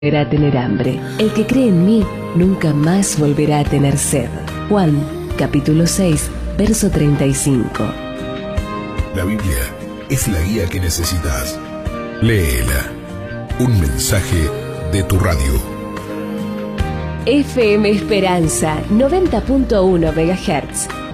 volverá a tener hambre. El que cree en mí nunca más volverá a tener sed. Juan, capítulo 6, verso 35. La Biblia es la guía que necesitas. Léela. Un mensaje de tu radio. FM Esperanza, 90.1 MHz.